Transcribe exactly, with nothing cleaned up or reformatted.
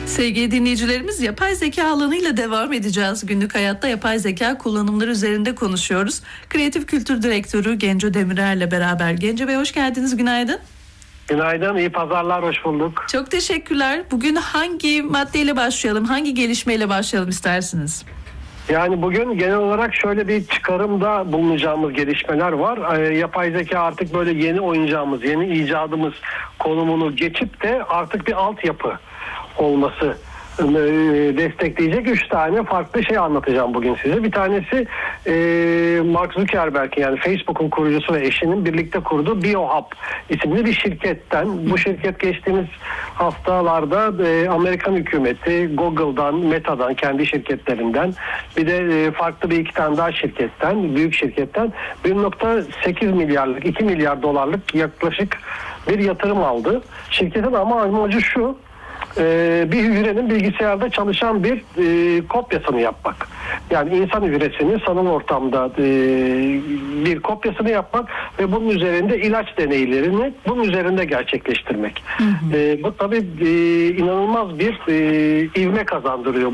Sevgili dinleyicilerimiz, yapay zeka alanıyla devam edeceğiz. Günlük hayatta yapay zeka kullanımları üzerinde konuşuyoruz. Kreatif Kültür Direktörü Genco Demirer'le beraber. Genco Bey, hoş geldiniz, günaydın. Günaydın, iyi pazarlar, hoş bulduk. Çok teşekkürler. Bugün hangi maddeyle başlayalım, hangi gelişmeyle başlayalım istersiniz? Yani bugün genel olarak şöyle bir çıkarımda bulunacağımız gelişmeler var. E, yapay zeka artık böyle yeni oyuncağımız, yeni icadımız konumunu geçip de artık bir altyapı olması destekleyecek üç tane farklı şey anlatacağım bugün size. Bir tanesi e, Mark Zuckerberg'in, yani Facebook'un kurucusu ve eşinin birlikte kurduğu BioHub isimli bir şirketten. Bu şirket geçtiğimiz haftalarda e, Amerikan hükümeti, Google'dan, Meta'dan, kendi şirketlerinden, bir de e, farklı bir iki tane daha şirketten, büyük şirketten bir nokta sekiz milyarlık, iki milyar dolarlık yaklaşık bir yatırım aldı. Şirketin ama amacı şu: Ee, bir hücrenin bilgisayarda çalışan bir e, kopyasını yapmak. Yani insan hücresinin sanal ortamda e, bir kopyasını yapmak ve bunun üzerinde ilaç deneylerini bunun üzerinde gerçekleştirmek. Hı hı. E, bu tabii e, inanılmaz bir e, ivme kazandırıyor.